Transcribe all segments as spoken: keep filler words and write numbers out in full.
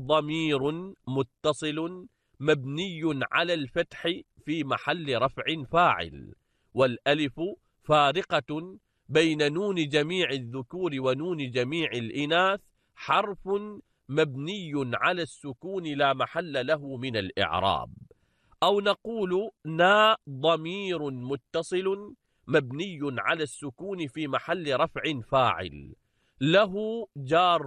ضمير متصل مبني على الفتح في محل رفع فاعل، والألف فارقة بين نون جميع الذكور ونون جميع الإناث حرف مبني على السكون لا محل له من الإعراب. أو نقول نا ضمير متصل مبني على السكون في محل رفع فاعل، له جار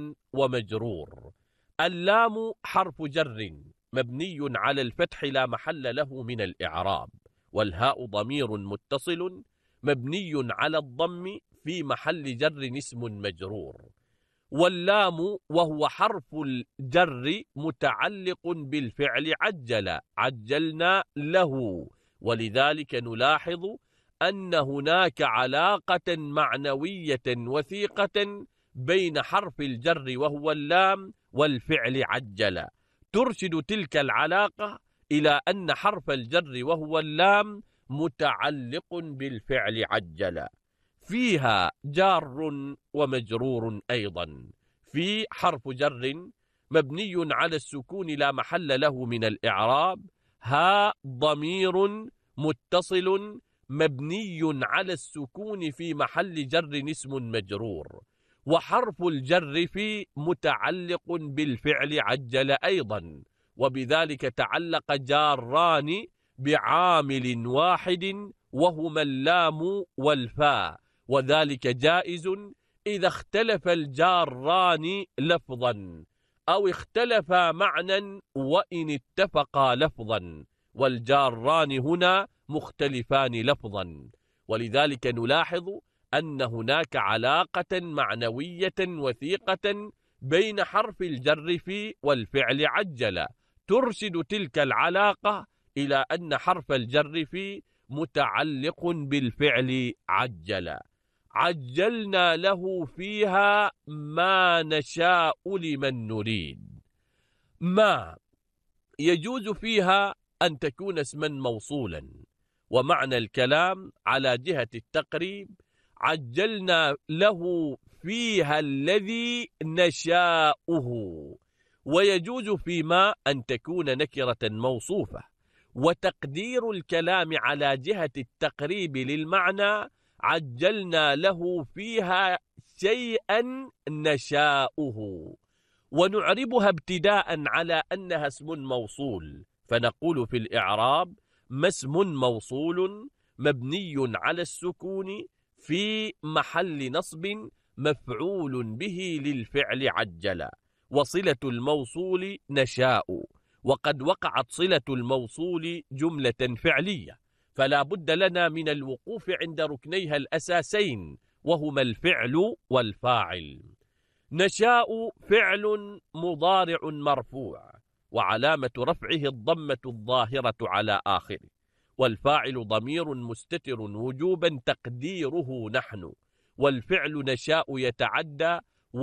ومجرور. اللام حرف جر مبني على الفتح لا محل له من الإعراب، والهاء ضمير متصل مبني على الضم في محل جر اسم مجرور. واللام وهو حرف الجر متعلق بالفعل عجل، عجلنا له، ولذلك نلاحظ أن هناك علاقة معنوية وثيقة بين حرف الجر وهو اللام والفعل عجل، ترشد تلك العلاقة إلى أن حرف الجر وهو اللام متعلق بالفعل عجل. فيها جار ومجرور أيضا. في حرف جر مبني على السكون لا محل له من الإعراب، ها ضمير متصل مبني على السكون في محل جر اسم مجرور. وحرف الجر في متعلق بالفعل عجل أيضا، وبذلك تعلق جاران بعامل واحد وهما اللام والفاء، وذلك جائز إذا اختلف الجاران لفظا أو اختلفا معنى وإن اتفقا لفظا، والجاران هنا مختلفان لفظا. ولذلك نلاحظ أن هناك علاقة معنوية وثيقة بين حرف الجر في والفعل عجل، ترشد تلك العلاقة إلى أن حرف الجر في متعلق بالفعل عجل. عجلنا له فيها ما نشاء لمن نريد. ما يجوز فيها أن تكون اسما موصولا، ومعنى الكلام على جهة التقريب عجلنا له فيها الذي نشاؤه. ويجوز فيما أن تكون نكرة موصوفة، وتقدير الكلام على جهة التقريب للمعنى عجلنا له فيها شيئا نشاؤه، ونعربها ابتداء على أنها اسم موصول، فنقول في الإعراب ما اسم موصول مبني على السكون في محل نصب مفعول به للفعل عجل، وصلة الموصول نشاء، وقد وقعت صلة الموصول جملة فعلية، فلا بد لنا من الوقوف عند ركنيها الأساسين وهما الفعل والفاعل. نشاء فعل مضارع مرفوع وعلامة رفعه الضمة الظاهرة على آخره، والفاعل ضمير مستتر وجوبا تقديره نحن، والفعل نشاء يتعدى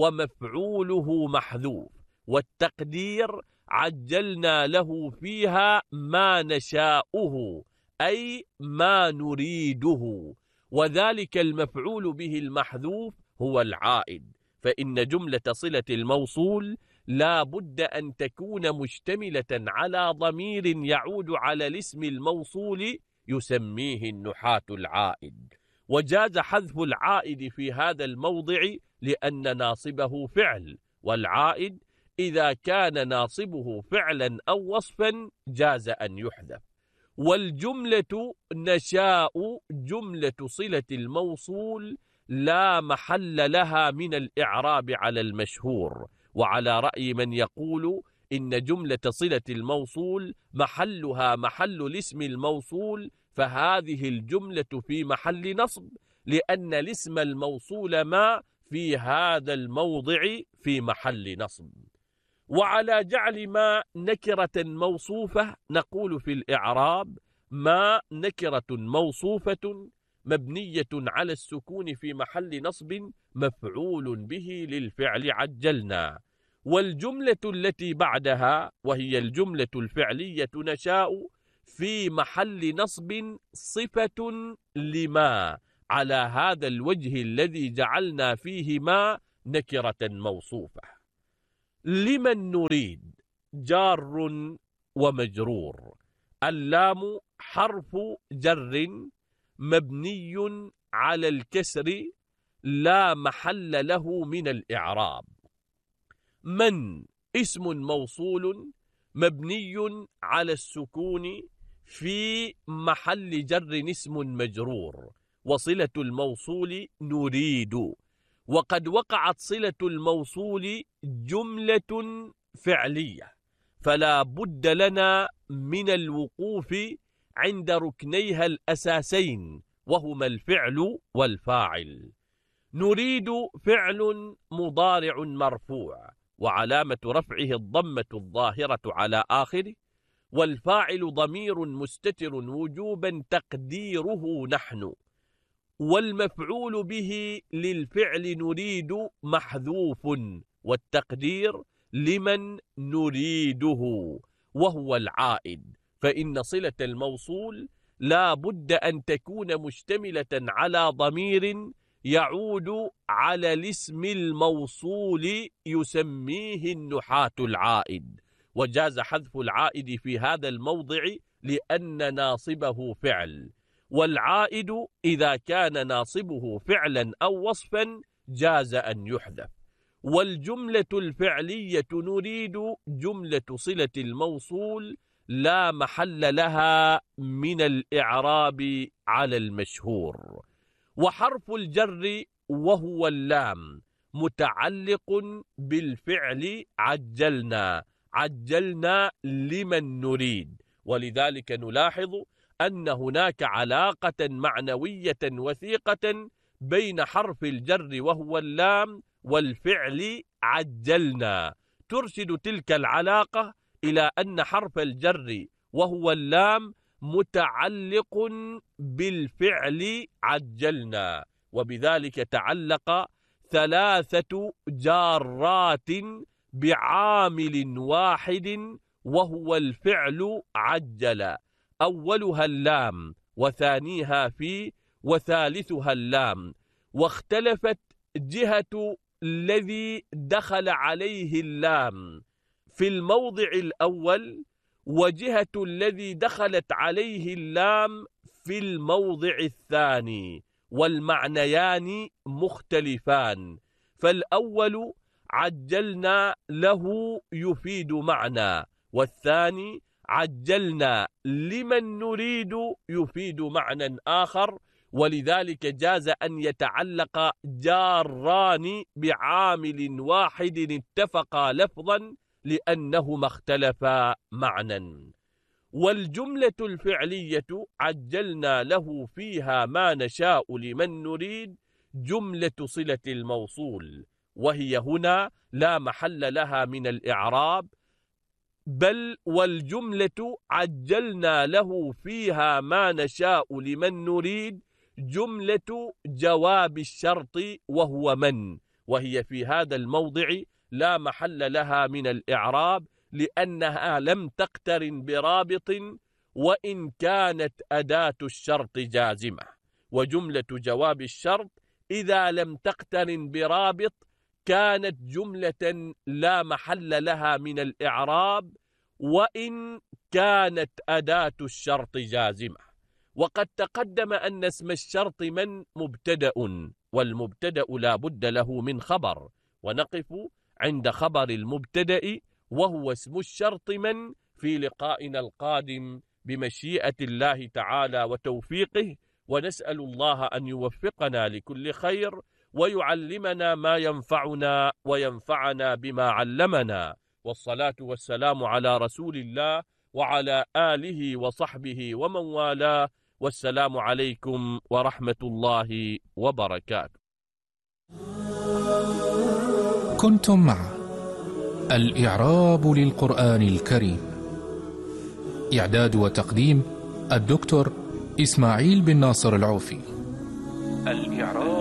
ومفعوله محذوف، والتقدير عجلنا له فيها ما نشاؤه أي ما نريده، وذلك المفعول به المحذوف هو العائد، فإن جملة صلة الموصول لا بد أن تكون مشتملة على ضمير يعود على الاسم الموصول يسميه النحاة العائد. وجاز حذف العائد في هذا الموضع لأن ناصبه فعل، والعائد إذا كان ناصبه فعلا أو وصفا جاز أن يحذف. والجملة نشاء جملة صلة الموصول لا محل لها من الإعراب على المشهور، وعلى رأي من يقول إن جملة صلة الموصول محلها محل الاسم الموصول، فهذه الجملة في محل نصب، لأن الاسم الموصول ما في هذا الموضع في محل نصب. وعلى جعل ما نكرة موصوفة نقول في الإعراب ما نكرة موصوفة مبنية على السكون في محل نصب مفعول به للفعل عجلنا. والجملة التي بعدها وهي الجملة الفعلية نشاء في محل نصب صفة لما، على هذا الوجه الذي جعلنا فيه ما نكرة موصوفة. لمن نريد جار ومجرور. اللام حرف جر مبني على الكسر لا محل له من الإعراب. من اسم موصول مبني على السكون في محل جر اسم مجرور، وصلة الموصول نريد. وقد وقعت صلة الموصول جملة فعلية، فلا بد لنا من الوقوف عند ركنيها الأساسين، وهما الفعل والفاعل. نريد فعل مضارع مرفوع، وعلامة رفعه الضمة الظاهرة على آخره، والفاعل ضمير مستتر وجوبا تقديره نحن، والمفعول به للفعل نريد محذوف، والتقدير لمن نريده وهو العائد. فإن صلة الموصول لا بد أن تكون مشتملة على ضمير يعود على الاسم الموصول يسميه النحاة العائد، وجاز حذف العائد في هذا الموضع لأن ناصبه فعل، والعائد إذا كان ناصبه فعلا أو وصفا جاز أن يحذف. والجملة الفعلية نريد جملة صلة الموصول لا محل لها من الإعراب على المشهور. وحرف الجر وهو اللام متعلق بالفعل عجلنا، عجلنا لمن نريد، ولذلك نلاحظ أن هناك علاقة معنوية وثيقة بين حرف الجر وهو اللام والفعل عجلنا، ترشد تلك العلاقة إلى أن حرف الجر وهو اللام متعلق بالفعل عجلنا، وبذلك تعلق ثلاثة جارات بعامل واحد وهو الفعل عجل، أولها اللام وثانيها في وثالثها اللام، واختلفت جهة الذي دخل عليه اللام في الموضع الأول وجهة الذي دخلت عليه اللام في الموضع الثاني، والمعنيان مختلفان. فالأول عجلنا له يفيد معنى، والثاني عجلنا لمن نريد يفيد معنى آخر، ولذلك جاز أن يتعلق جاران بعامل واحد اتفقا لفظا لأنهما اختلفا معنى. والجملة الفعلية عجلنا له فيها ما نشاء لمن نريد جملة صلة الموصول، وهي هنا لا محل لها من الإعراب، بل والجملة عجلنا له فيها ما نشاء لمن نريد جملة جواب الشرط وهو من، وهي في هذا الموضع لا محل لها من الإعراب لأنها لم تقترن برابط وإن كانت أداة الشرط جازمة. وجملة جواب الشرط إذا لم تقترن برابط كانت جملة لا محل لها من الإعراب وإن كانت أداة الشرط جازمة. وقد تقدم أن اسم الشرط من مبتدأ، والمبتدأ لا بد له من خبر، ونقف عند خبر المبتدأ وهو اسم الشرط من في لقائنا القادم بمشيئة الله تعالى وتوفيقه، ونسأل الله أن يوفقنا لكل خير ويعلمنا ما ينفعنا وينفعنا بما علمنا، والصلاة والسلام على رسول الله وعلى آله وصحبه ومن والاه، والسلام عليكم ورحمة الله وبركاته. كنتم مع الإعراب للقرآن الكريم، إعداد وتقديم الدكتور إسماعيل بن ناصر العوفي. الإعراب